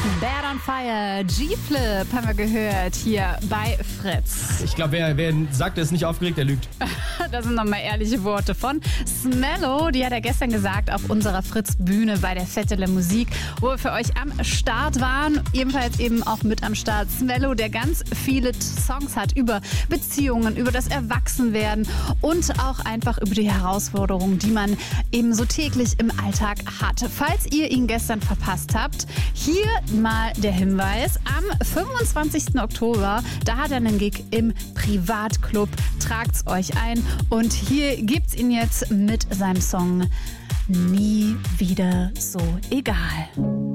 Bad on Fire, G-Flip haben wir gehört hier bei Fritz. Ich glaube, wer sagt, er ist nicht aufgeregt, der lügt. Das sind nochmal ehrliche Worte von Smello. Die hat er gestern gesagt auf unserer Fritz-Bühne bei der Fête de la Musique, wo wir für euch am Start waren. Ebenfalls eben auch mit am Start Smello, der ganz viele Songs hat über Beziehungen, über das Erwachsenwerden und auch einfach über die Herausforderungen, die man eben so täglich im Alltag hat. Falls ihr ihn gestern verpasst habt, hier mal der Hinweis. Am 25. Oktober, da hat er einen Gig im Privatclub. Tragt's euch ein. Und hier gibt's ihn jetzt mit seinem Song Nie wieder so egal.